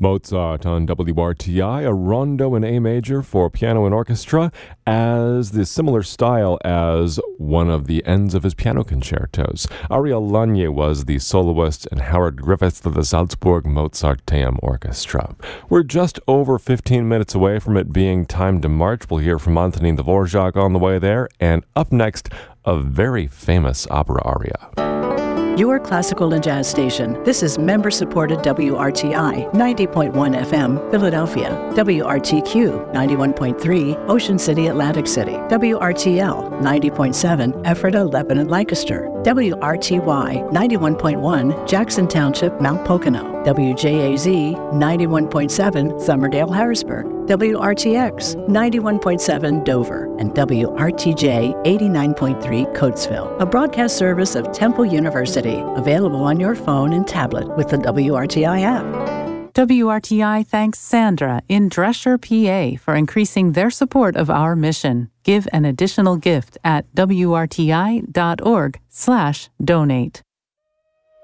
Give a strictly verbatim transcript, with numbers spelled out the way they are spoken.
Mozart on W R T I, a rondo in A major for piano and orchestra, as the similar style as one of the ends of his piano concertos. Ariel Lanier was the soloist, and Howard Griffiths of the Salzburg Mozarteum Orchestra. We're just over fifteen minutes away from it being time to march. We'll hear from Antonin Dvorak on the way there, and up next, a very famous opera aria. Your classical and jazz station. This is member-supported W R T I ninety point one F M, Philadelphia. W R T Q ninety-one point three, Ocean City, Atlantic City. W R T L ninety point seven, Ephrata, Lebanon, Lancaster. W R T Y ninety-one point one, Jackson Township, Mount Pocono. W J A Z ninety-one point seven, Summerdale, Harrisburg. W R T X ninety-one point seven, Dover. And W R T J eighty-nine point three, Coatesville. A broadcast service of Temple University. Available on your phone and tablet with the W R T I app. W R T I thanks Sandra in Dresher, P A for increasing their support of our mission. Give an additional gift at W R T I dot org slash donate.